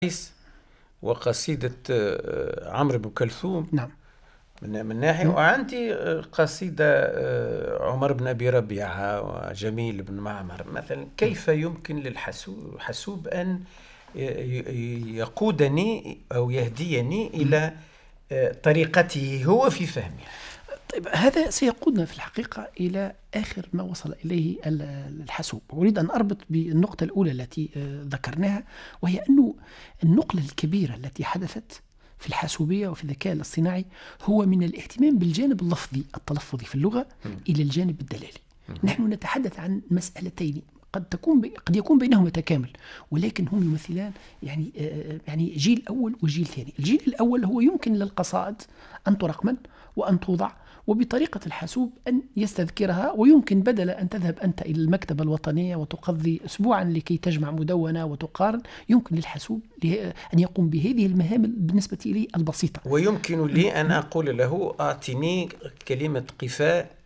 وقصيدة عمرو بن كلثوم. نعم. من ناحية، وعندي قصيدة عمر بن أبي ربيعة وجميل بن معمر مثلا. كيف يمكن للحاسوب أن يقودني أو يهديني إلى طريقته هو في فهمها؟ طيب، هذا سيقودنا في الحقيقة إلى آخر ما وصل إليه الحاسوب. أريد أن أربط بالنقطة الأولى التي ذكرناها، وهي أن النقلة الكبيرة التي حدثت في الحاسوبية وفي الذكاء الاصطناعي هو من الاهتمام بالجانب اللفظي التلفظي في اللغة إلى الجانب الدلالي. نحن نتحدث عن مسألتين قد يكون بينهما تكامل، ولكن هم يمثلان يعني جيل أول وجيل ثاني. الجيل الأول هو يمكن للقصائد أن ترقمن وأن توضع، وبطريقة الحاسوب أن يستذكرها، ويمكن بدل أن تذهب أنت إلى المكتبة الوطنية وتقضي أسبوعا لكي تجمع مدونة وتقارن، يمكن للحاسوب أن يقوم بهذه المهام بالنسبة لي البسيطة. ويمكن لي أن أقول له أعطني كلمة قفاء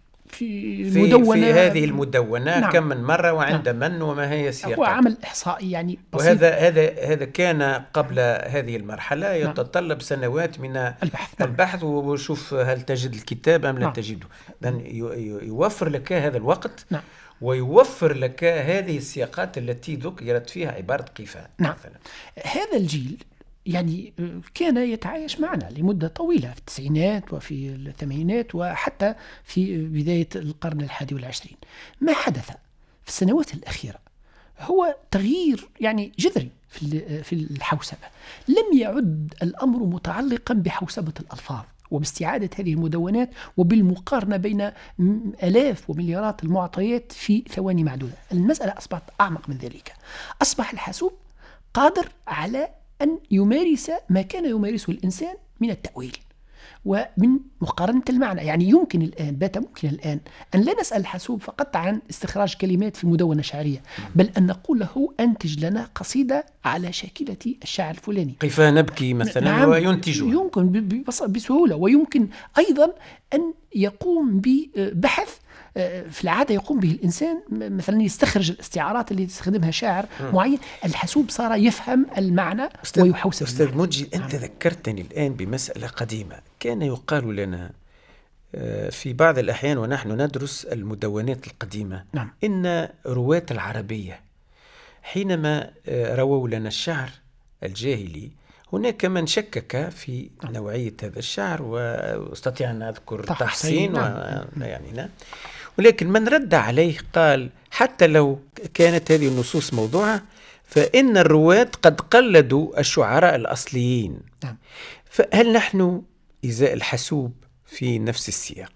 في هذه المدونة. نعم. كم من مرة وعند من وما هي سياقات. هو عمل إحصائي يعني بسيط. وهذا كان قبل هذه المرحلة يتطلب سنوات من البحث وشوف هل تجد الكتاب أم لا تجده. يوفر لك هذا الوقت. نعم. ويوفر لك هذه السياقات التي ذكرت فيها عبارة قفاء. نعم. هذا الجيل يعني كان يتعايش معنا لمدة طويلة في التسعينات وفي الثمانينات وحتى في بداية القرن 21. ما حدث في السنوات الأخيرة هو تغيير يعني جذري في الحوسبة. لم يعد الأمر متعلقا بحوسبة الألفاظ وباستعادة هذه المدونات وبالمقارنة بين آلاف ومليارات المعطيات في ثواني معدودة. المسألة أصبحت أعمق من ذلك. أصبح الحاسوب قادر على أن يمارس ما كان يمارسه الإنسان من التأويل ومن مقارنة المعنى. يعني ممكن الآن أن لا نسأل الحاسوب فقط عن استخراج كلمات في مدونة شعرية، بل أن نقول له أنتج لنا قصيدة على شاكلة الشاعر الفلاني. كيف نبكي مثلا. نعم. وينتجها يمكن بسهولة. ويمكن أيضا أن يقوم ببحث في العادة يقوم به الإنسان، مثلا يستخرج الاستعارات اللي يستخدمها شاعر معين. الحاسوب صار يفهم المعنى ويحوسب. أستاذ منجي، أنت ذكرتني الآن بمسألة قديمة. كان يقال لنا في بعض الأحيان ونحن ندرس المدونات القديمة، نعم. إن رواة العربية حينما رووا لنا الشعر الجاهلي هناك من شكك في نوعية هذا الشعر، واستطيع أن أذكر تحسين يعني ولكن من رد عليه قال حتى لو كانت هذه النصوص موضوعة فإن الرواة قد قلدوا الشعراء الأصليين. نعم. فهل نحن إزاء الحاسوب في نفس السياق؟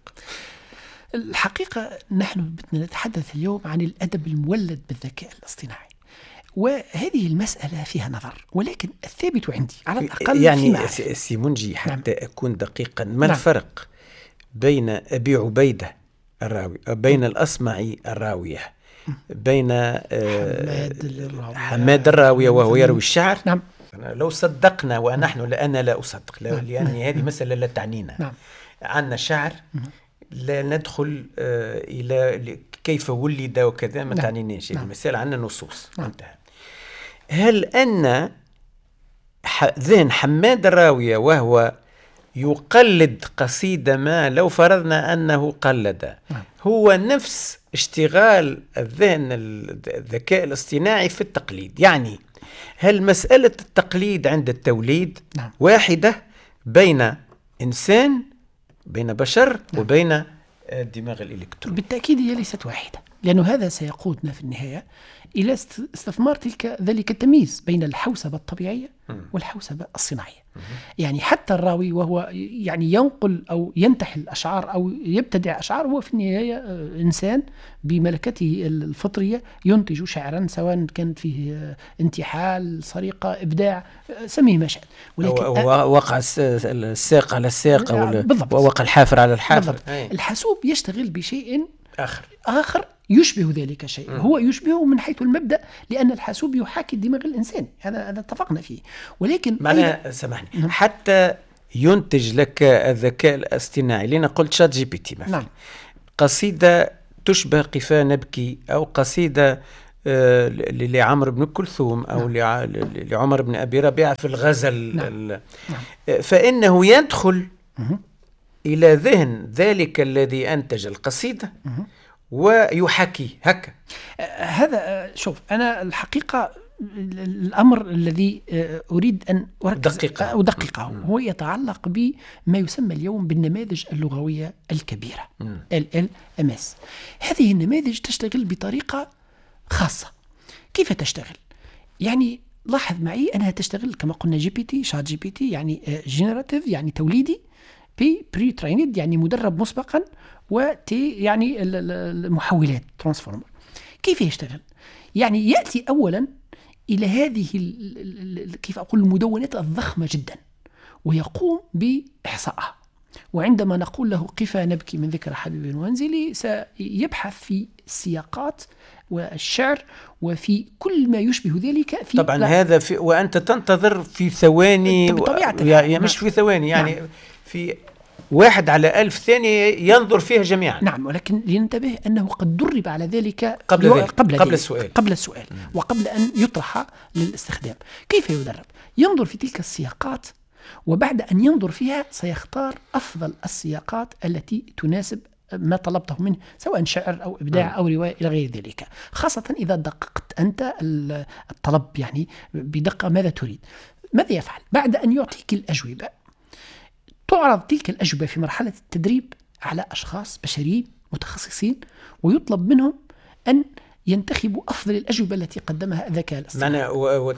الحقيقة نحن بدنا نتحدث اليوم عن الأدب المولد بالذكاء الاصطناعي، وهذه المسألة فيها نظر، ولكن الثابت عندي على الأقل يعني سي منجي حتى نعم. أكون دقيقا. ما نعم. الفرق بين أبي عبيدة الراوي، بين الأصمعي الراوية، بين حماد الراوية وهو يروي الشعر؟ نعم. لو صدقنا ونحن أنا لا أصدق لأن هذه مسألة لا تعنينا. نعم. عنا شعر لا ندخل إلى كيف ولد وكذا، ما تعنيناش. هذه مسألة عنا نصوص. انتهى. هل أن ذهن حماد الراوية وهو يقلد قصيدة ما، لو فرضنا أنه قلد، هو نفس اشتغال الذهن الذكاء الاصطناعي في التقليد؟ يعني هل مسألة التقليد عند التوليد واحدة بين إنسان، بين بشر، وبين الدماغ الإلكتروني؟ بالتأكيد هي ليست واحدة، لأنه هذا سيقودنا في النهاية إلى استثمار ذلك التمييز بين الحوسبة الطبيعية والحوسبة الصناعية. يعني حتى الراوي وهو يعني ينقل أو ينتحل أشعار أو يبتدع أشعار، هو في النهاية إنسان بملكته الفطرية ينتج شعرا، سواء كانت فيه انتحال، سرقة، إبداع، سميه ما شاء. ولكن وقع الساق على الساق ووقع الحافر على الحافر. الحاسوب يشتغل بشيء آخر يشبه ذلك الشيء. هو يشبهه من حيث المبدأ، لأن الحاسوب يحاكي الدماغ الإنساني، هذا اتفقنا فيه. ولكن معناها سامحني، حتى ينتج لك الذكاء الاصطناعي، لنا قلت شات جي بي تي مثلا، قصيدة تشبه قفا نبكي، أو قصيدة لعمرو بن كلثوم أو لعمر بن أبي ربيعة في الغزل. نعم. فإنه يدخل إلى ذهن ذلك الذي أنتج القصيدة ويحكي هكا. هذا شوف، أنا الحقيقة الأمر الذي أريد أن أدققه هو يتعلق بما يسمى اليوم بالنماذج اللغوية الكبيرة LLMS. هذه النماذج تشتغل بطريقة خاصة. كيف تشتغل؟ يعني لاحظ معي أنها تشتغل كما قلنا شات جي بي تي يعني جينيراتيف يعني توليدي، بري تريند يعني مدرب مسبقا، وتي يعني المحولات ترانسفورمر. كيف يشتغل؟ يعني يأتي أولا إلى هذه كيف أقول المدونات الضخمة جدا ويقوم بإحصائها، وعندما نقول له قفا نبكي من ذكر حبيب وانزلي سيبحث في السياقات والشعر وفي كل ما يشبه ذلك. في طبعا هذا وأنت تنتظر في ثواني يعني مش في ثواني يعني في 1 على 1000 ثانية ينظر فيها جميعا. نعم، ولكن لننتبه أنه قد درب على ذلك قبل السؤال وقبل أن يطرح للاستخدام. كيف يدرب؟ ينظر في تلك السياقات، وبعد أن ينظر فيها سيختار أفضل السياقات التي تناسب ما طلبته منه، سواء شعر أو إبداع أو رواية إلى غير ذلك، خاصة إذا دققت أنت الطلب يعني بدقة ماذا تريد. ماذا يفعل؟ بعد أن يعطيك الأجوبة تعرض تلك الأجوبة في مرحلة التدريب على أشخاص بشريين متخصصين، ويطلب منهم أن ينتخبوا أفضل الأجوبة التي قدمها الذكاء الاصطناعي.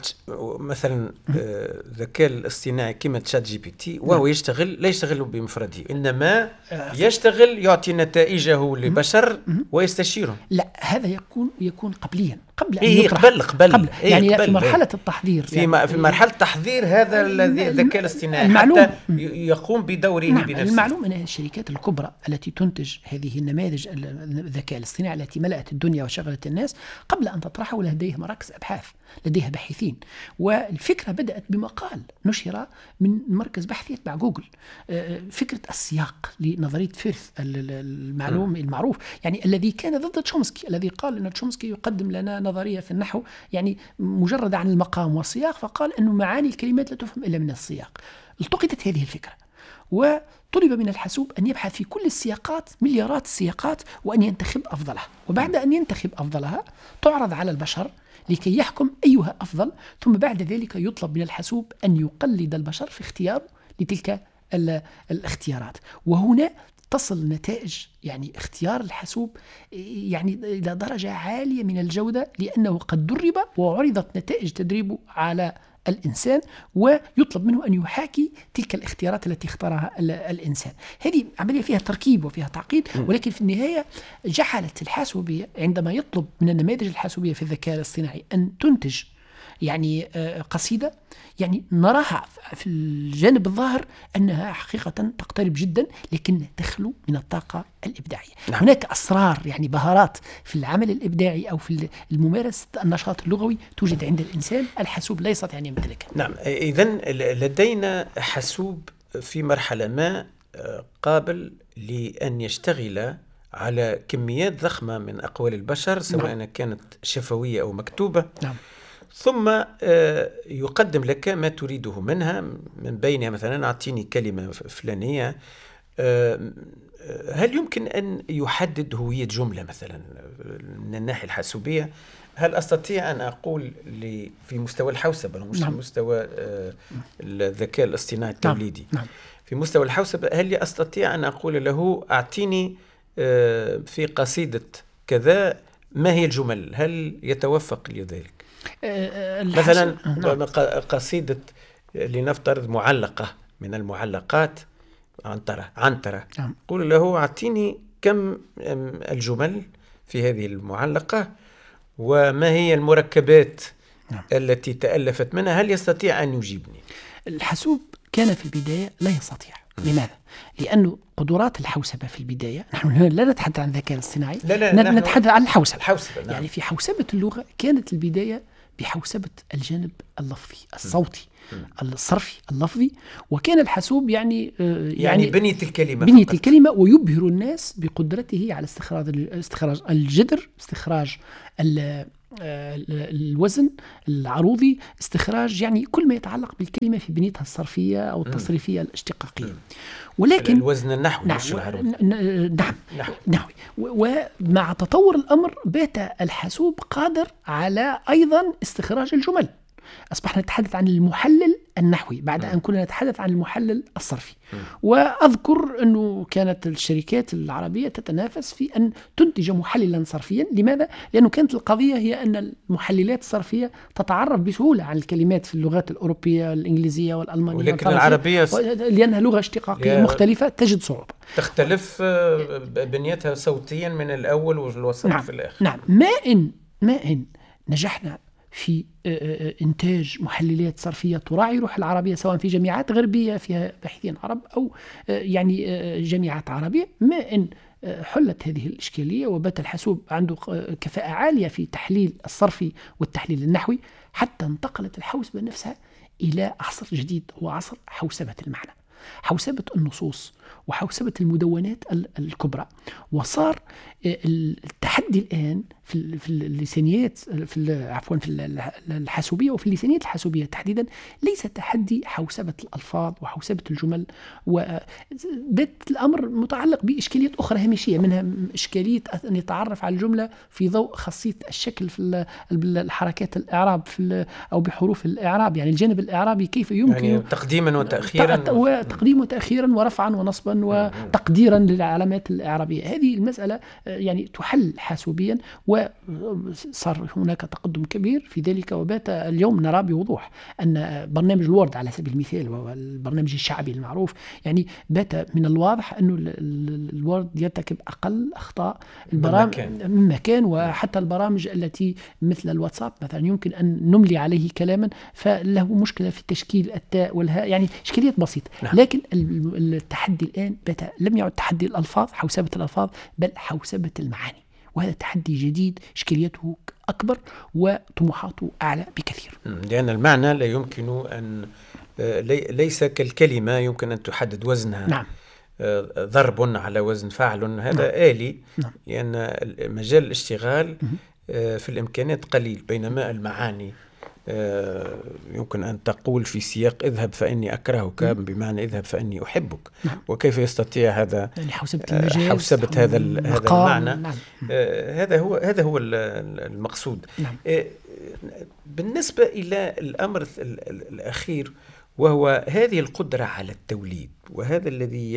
مثلا الذكاء الاصطناعي كما شات جي بي تي وهو لا يشتغل بمفرده، إنما يشتغل يعطي نتائجه لبشر ويستشيرهم. لا، هذا يكون قبليا قبل أن يطرح. قبل يعني في مرحلة التحضير، في مرحلة التحضير هذا الذكاء الاصطناعي حتى يقوم بدوره بنفسه. المعلوم أن الشركات الكبرى التي تنتج هذه النماذج الذكاء الاصطناعي التي ملأت الدنيا وشغلت الناس قبل أن تطرحه لديها مراكز أبحاث، لديها باحثين. والفكرة بدأت بمقال نشر من مركز بحثي يتبع جوجل، فكرة السياق لنظرية فيرث المعروف يعني الذي كان ضد تشومسكي، الذي قال أن تشومسكي يقدم لنا نظرية في النحو يعني مجرد عن المقام والسياق، فقال أن معاني الكلمات لا تفهم إلا من السياق. التقطت هذه الفكرة وطلب من الحاسوب أن يبحث في كل السياقات، مليارات السياقات، وأن ينتخب أفضلها، وبعد أن ينتخب أفضلها تعرض على البشر لكي يحكم أيها أفضل، ثم بعد ذلك يطلب من الحاسوب أن يقلد البشر في اختياره لتلك الاختيارات. وهنا تصل نتائج يعني اختيار الحاسوب يعني إلى درجة عالية من الجودة، لأنه قد درب وعرضت نتائج تدريبه على الإنسان، ويطلب منه أن يحاكي تلك الاختيارات التي اختارها الإنسان. هذه عملية فيها تركيب وفيها تعقيد، ولكن في النهاية جعلت الحاسوبية عندما يطلب من النماذج الحاسوبية في الذكاء الاصطناعي أن تنتج يعني قصيدة، يعني نراها في الجانب الظاهر أنها حقيقة تقترب جدا، لكن تخلو من الطاقة الإبداعية. نعم. هناك أسرار يعني بهارات في العمل الإبداعي أو في الممارسة النشاط اللغوي توجد عند الإنسان، الحاسوب لا يستطيع أن يمتلكها. نعم، إذن لدينا حاسوب في مرحلة ما قابل لأن يشتغل على كميات ضخمة من أقوال البشر، سواء نعم. كانت شفوية أو مكتوبة. نعم. ثم يقدم لك ما تريده منها، من بينها مثلا أعطيني كلمة فلانية. هل يمكن أن يحدد هوية جملة مثلا من الناحية الحاسوبية؟ هل أستطيع أن أقول في مستوى الحوسبة مش نعم. في مستوى الذكاء الاصطناعي التوليدي نعم. في مستوى الحوسبة هل أستطيع أن أقول له أعطيني في قصيدة كذا ما هي الجمل؟ هل يتوفق لذلك؟ مثلا نعم. قصيدة لنفترض معلقة من المعلقات عنترة نعم. قول له أعطيني كم الجمل في هذه المعلقة وما هي المركبات نعم. التي تألفت منها. هل يستطيع أن يجيبني؟ الحاسوب كان في البداية لا يستطيع. لماذا؟ لأنه قدرات الحوسبة في البداية، نحن لا نتحدث عن الذكاء الاصطناعي، نتحدث عن الحوسبة نعم. يعني في حوسبة اللغة كانت البداية بحوسبة الجانب اللفظي الصوتي الصرفي اللفظي، وكان الحاسوب يعني بنية الكلمة ويبهر الناس بقدرته على استخراج الجذر، استخراج الوزن العروضي، استخراج يعني كل ما يتعلق بالكلمة في بنيتها الصرفية أو التصريفية الاشتقاقية. ولكن الوزن النحوي مش العروضي. نحوي. ومع تطور الأمر بات الحاسوب قادر على أيضا استخراج الجمل. أصبحنا نتحدث عن المحلل النحوي بعد أن كنا نتحدث عن المحلل الصرفي. وأذكر أنه كانت الشركات العربية تتنافس في أن تنتج محللا صرفيا. لماذا؟ لأنه كانت القضية هي أن المحللات الصرفية تتعرف بسهولة عن الكلمات في اللغات الأوروبية الإنجليزية والألمانية، ولكن العربية لأنها لغة اشتقاقية مختلفة تجد صعوبة، تختلف بنيتها صوتيا من الأول والوسط في الآخر. نعم. ما إن نجحنا في إنتاج محللات صرفية تراعي روح العربية، سواء في جامعات غربية فيها باحثين عرب أو يعني جامعات عربية، ما إن حلت هذه الإشكالية وبات الحاسوب عنده كفاءة عالية في تحليل الصرفي والتحليل النحوي، حتى انتقلت الحوسبة نفسها إلى عصر جديد، هو عصر حوسبة المعنى، حوسبة النصوص وحوسبة المدونات الكبرى. وصار التحدي الآن في اللسانيات في الحاسوبية وفي اللسانيات الحاسوبية تحديدا ليس تحدي حوسبة الألفاظ وحوسبة الجمل، وبات الأمر متعلق بإشكاليات أخرى هامشية، منها إشكالية أن يتعرف على الجملة في ضوء خاصية الشكل في الحركات الإعراب أو بحروف الإعراب، يعني الجانب الإعرابي كيف يمكن يعني تقديما وتأخيرا ورفعا ونصبا وتقديرا للعلامات الإعرابية. هذه المسألة يعني تحل حاسوبيا، وصار هناك تقدم كبير في ذلك. وبات اليوم نرى بوضوح أن برنامج الوورد على سبيل المثال، وهو البرنامج الشعبي المعروف، يعني بات من الواضح أنه الوورد يرتكب أقل أخطاء مما كان. وحتى البرامج التي مثل الواتساب مثلا يمكن أن نملي عليه كلاما فله مشكلة في تشكيل التاء والهاء، يعني إشكاليات بسيطة. لكن التحدي الآن لم يعد تحدي الألفاظ، حوسبة الألفاظ، بل حوسبة المعاني، وهذا تحدي جديد إشكاليته أكبر وطموحاته أعلى بكثير. لأن المعنى لا يمكن أن ليس كالكلمة يمكن أن تحدد وزنها. نعم. ضرب على وزن فعل هذا آلي. نعم. لأن مجال الاشتغال في الإمكانات قليل، بينما المعاني يمكن أن تقول في سياق اذهب فإني أكرهك بمعنى اذهب فإني أحبك. نعم. وكيف يستطيع هذا يعني حوسبة هذا المعنى. نعم. هذا هو المقصود. نعم. بالنسبة إلى الأمر الأخير، وهو هذه القدرة على التوليد، وهذا الذي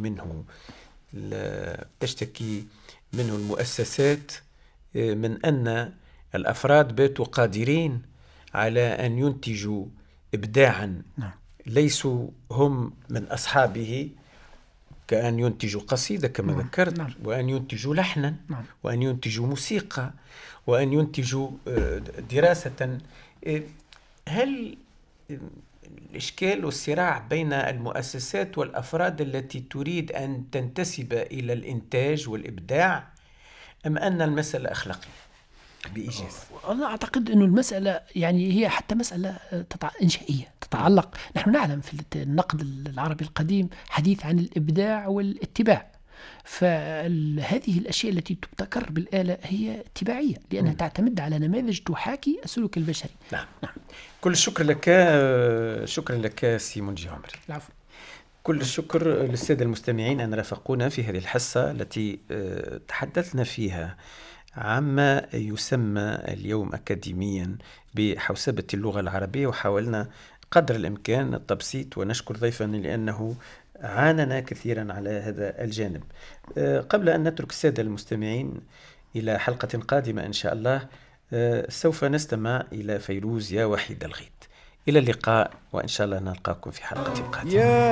تشتكي منه المؤسسات، من أن الأفراد باتوا قادرين على أن ينتجوا إبداعا. نعم. ليسوا هم من أصحابه، كأن ينتجوا قصيدة كما ذكرت. نعم. وأن ينتجوا لحنا. نعم. وأن ينتجوا موسيقى، وأن ينتجوا دراسة. هل الإشكال والصراع بين المؤسسات والأفراد التي تريد أن تنتسب إلى الإنتاج والإبداع، أم أن المسألة أخلاقية بإيجاز؟ أنا أعتقد أن المسألة يعني هي حتى مسألة إنشائية تتعلق. نحن نعلم في النقد العربي القديم حديث عن الإبداع والاتباع، فهذه الأشياء التي تبتكر بالآلة هي اتباعية، لأنها تعتمد على نماذج تحاكي السلوك البشري. نعم. كل الشكر لك، شكرا لك سي منجي عمري. العفو. كل الشكر للسادة المستمعين أن رافقونا في هذه الحصة التي تحدثنا فيها عما يسمى اليوم أكاديميا بحوسبة اللغة العربية، وحاولنا قدر الإمكان التبسيط، ونشكر ضيفنا لأنه عاننا كثيرا على هذا الجانب. قبل أن نترك السادة المستمعين إلى حلقة قادمة إن شاء الله، سوف نستمع إلى فيروز يا وحيد الغيط. إلى اللقاء، وإن شاء الله نلقاكم في حلقة قادمة.